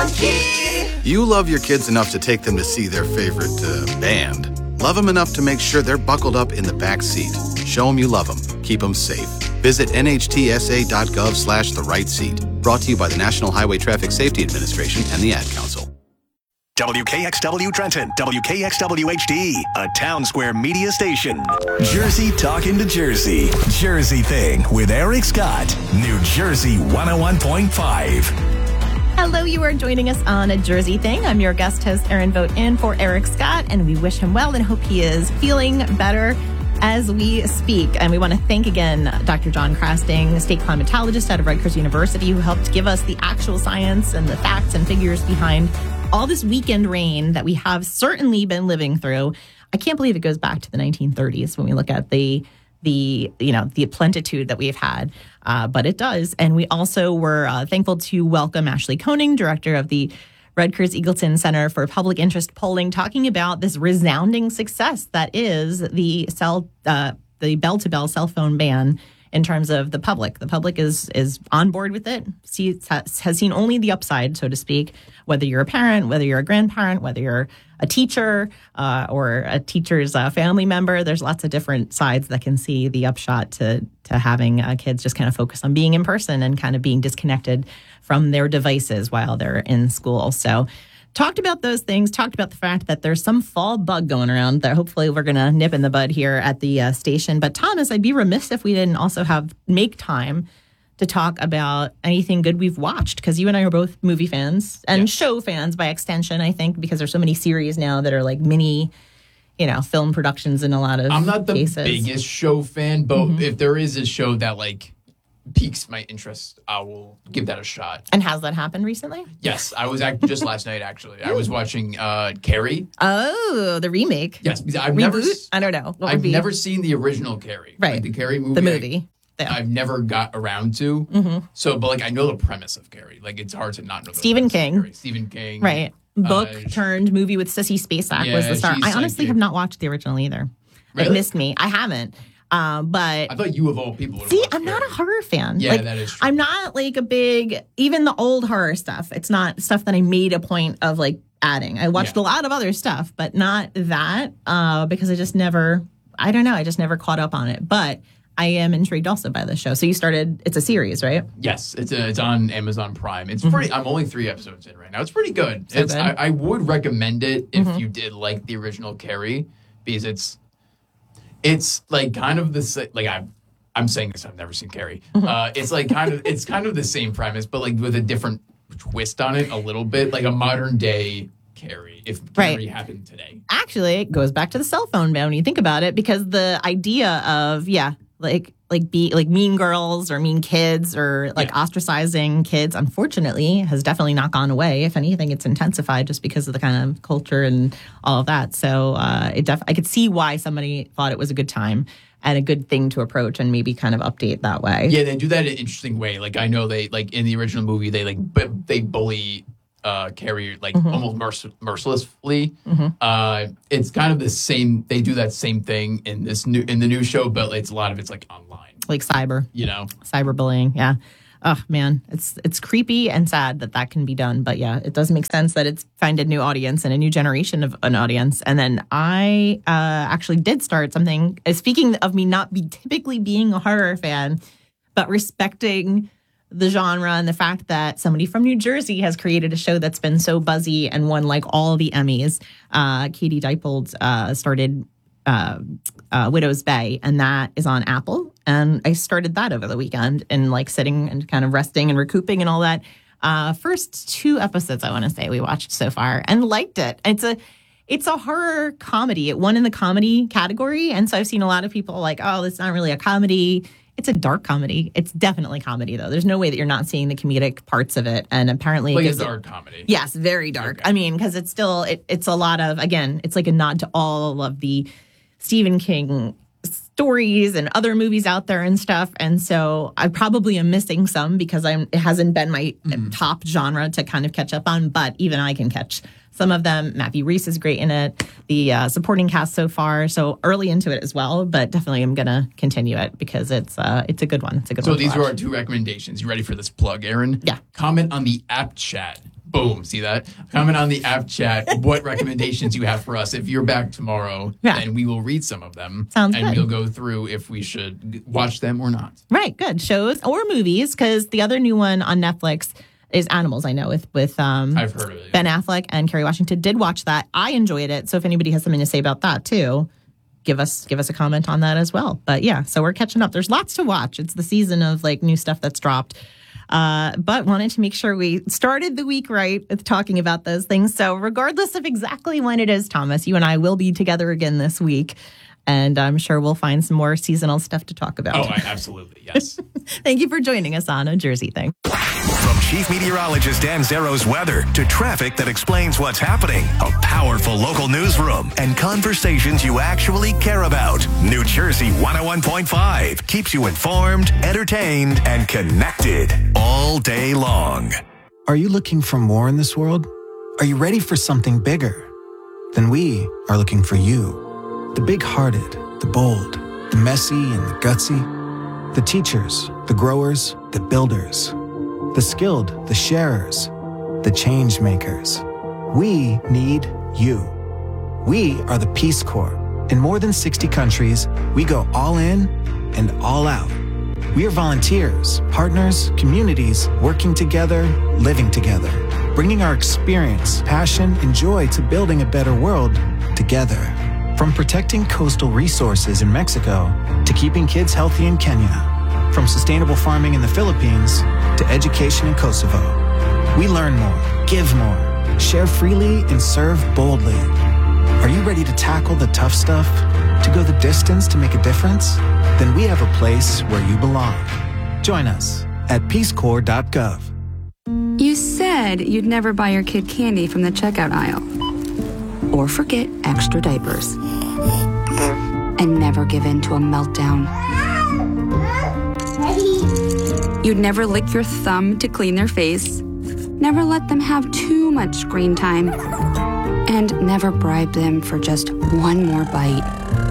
on key. You love your kids enough to take them to see their favorite band. Love them enough to make sure they're buckled up in the back seat. Show them you love them. Keep them safe. Visit nhtsa.gov/the right seat. Brought to you by the National Highway Traffic Safety Administration and the Ad Council. WKXW Trenton, WKXW HD, a Town Square media station. Jersey talking to Jersey. Jersey Thing with Eric Scott. New Jersey 101.5. Hello, you are joining us on A Jersey Thing. I'm your guest host, Erin Vogt, in for Eric Scott, and we wish him well and hope he is feeling better as we speak. And we want to thank again Dr. John Crasting, a state climatologist out of Rutgers University, who helped give us the actual science and the facts and figures behind all this weekend rain that we have certainly been living through. I can't believe it goes back to the 1930s when we look at the plenitude that we've had, but it does. And we also were thankful to welcome Ashley Koenig, director of the Rutgers Eagleton Center for Public Interest Polling, talking about this resounding success that is the bell-to-bell cell phone ban in terms of the public. The public is on board with it, has seen only the upside, so to speak, whether you're a parent, whether you're a grandparent, whether you're a teacher or a teacher's family member. There's lots of different sides that can see the upshot to having kids just kind of focus on being in person and kind of being disconnected from their devices while they're in school. So talked about those things, talked about the fact that there's some fall bug going around that hopefully we're going to nip in the bud here at the station. But Thomas, I'd be remiss if we didn't also make time to talk about anything good we've watched, because you and I are both movie fans and show fans by extension, I think, because there's so many series now that are like mini, film productions in a lot of cases. I'm not the biggest show fan, but if there is a show that like piques my interest, I will give that a shot. And has that happened recently? Yes, I was just last night, actually. I was watching Carrie. Oh, the remake. Yes, because I've Reboot? I don't know. I've never seen the original Carrie. Right. Like the Carrie movie. The movie. I've never got around to. So, but like I know the premise of Carrie. Like it's hard to not know. Stephen King. Stephen King. Right. Book turned movie with Sissy Spacek was the star. I honestly have not watched the original either. Really? It missed me. I haven't. But I thought you of all people would see, I'm not a horror fan. Yeah, that is true. I'm not like a big, even the old horror stuff. It's not stuff that I made a point of like adding. I watched a lot of other stuff, but not that because I just never caught up on it. But I am intrigued also by the show. So you started, it's a series, right? Yes, it's on Amazon Prime. It's pretty, I'm only 3 episodes in right now. It's pretty good. So good. I would recommend it if you did like the original Carrie, because it's like kind of the, like I'm saying this, I've never seen Carrie. It's like it's kind of the same premise, but like with a different twist on it a little bit, like a modern day Carrie, if Carrie happened today. Actually, it goes back to the cell phone ban when you think about it, because the idea of, like Mean Girls or Mean Kids or like ostracizing kids, unfortunately, has definitely not gone away. If anything, it's intensified just because of the kind of culture and all of that. So I could see why somebody thought it was a good time and a good thing to approach and maybe kind of update that way. Yeah, they do that in an interesting way. Like I know they like in the original movie they bully Carrie like almost mercilessly. It's kind of the same. They do that same thing in the new show, but a lot of it's like online, like cyberbullying. Yeah. Oh man, it's creepy and sad that can be done. But yeah, it does make sense that it's find a new audience and a new generation of an audience. And then I actually did start something. Speaking of me not typically being a horror fan, but respecting the genre and the fact that somebody from New Jersey has created a show that's been so buzzy and won like all the Emmys. Katie Dippold started Widow's Bay, and that is on Apple. And I started that over the weekend and like sitting and kind of resting and recouping and all that. First 2 episodes, I want to say, we watched so far and liked it. It's a horror comedy. It won in the comedy category. And so I've seen a lot of people like, oh, it's not really a comedy. It's a dark comedy. It's definitely comedy, though. There's no way that you're not seeing the comedic parts of it. And apparently it's a dark comedy. Yes, very dark. Okay. I mean, because it's still, it's a lot of, again, it's like a nod to all of the Stephen King stories and other movies out there and stuff. And so I probably am missing some because it hasn't been my top genre to kind of catch up on, but even I can catch some of them. Matthew Rhys is great in it. The supporting cast so far, so early into it as well, but definitely I'm going to continue it because it's a good one. It's a good one. So these are our 2 recommendations. You ready for this plug, Erin? Yeah. Comment on the app chat Boom. See that? Comment on the app chat what recommendations you have for us. If you're back tomorrow, then we will read some of them. Sounds and good. we'll go through if we should watch them or not. Right, good. Shows or movies, because the other new one on Netflix is Animals, I know, with I've heard of it. Ben Affleck and Kerry Washington. Did watch that. I enjoyed it. So if anybody has something to say about that too, give us a comment on that as well. But yeah, so we're catching up. There's lots to watch. It's the season of like new stuff that's dropped. But wanted to make sure we started the week right with talking about those things. So regardless of exactly when it is, Thomas, you and I will be together again this week. And I'm sure we'll find some more seasonal stuff to talk about. Oh, absolutely. Yes. Thank you for joining us on A Jersey Thing. From Chief Meteorologist Dan Zero's weather to traffic that explains what's happening, a powerful local newsroom, and conversations you actually care about. New Jersey 101.5 keeps you informed, entertained, and connected all day long. Are you looking for more in this world? Are you ready for something bigger? Then we are looking for you. The big-hearted, the bold, the messy and the gutsy, the teachers, the growers, the builders, the skilled, the sharers, the change makers. We need you. We are the Peace Corps. In more than 60 countries, we go all in and all out. We are volunteers, partners, communities, working together, living together, bringing our experience, passion, and joy to building a better world together. From protecting coastal resources in Mexico to keeping kids healthy in Kenya, from sustainable farming in the Philippines to education in Kosovo. We learn more, give more, share freely, and serve boldly. Are you ready to tackle the tough stuff? To go the distance to make a difference? Then we have a place where you belong. Join us at peacecorps.gov. You said you'd never buy your kid candy from the checkout aisle. Or forget extra diapers. And never give in to a meltdown. You'd never lick your thumb to clean their face. Never let them have too much screen time. And never bribe them for just one more bite.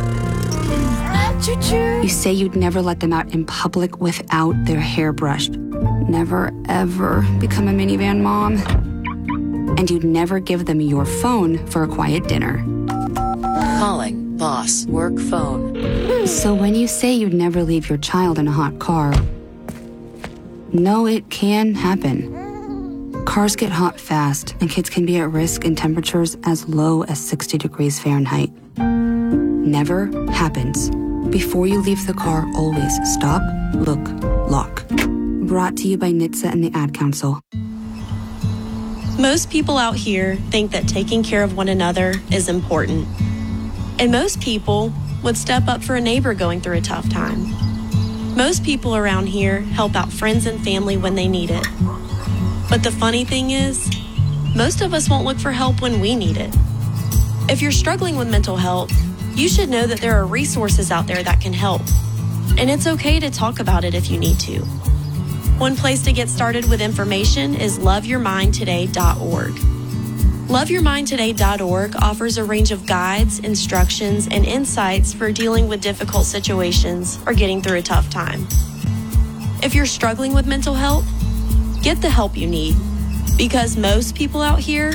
You say you'd never let them out in public without their hair brushed. Never, ever become a minivan mom. And you'd never give them your phone for a quiet dinner. Calling boss work phone. So when you say you'd never leave your child in a hot car, no, it can happen. Cars get hot fast, and kids can be at risk in temperatures as low as 60 degrees Fahrenheit. Never happens. Before you leave the car, always stop, look, lock. Brought to you by NHTSA and the Ad Council. Most people out here think that taking care of one another is important. And most people would step up for a neighbor going through a tough time. Most people around here help out friends and family when they need it. But the funny thing is, most of us won't look for help when we need it. If you're struggling with mental health, you should know that there are resources out there that can help. And it's okay to talk about it if you need to. One place to get started with information is loveyourmindtoday.org. Loveyourmindtoday.org offers a range of guides, instructions, and insights for dealing with difficult situations or getting through a tough time. If you're struggling with mental health, get the help you need, because most people out here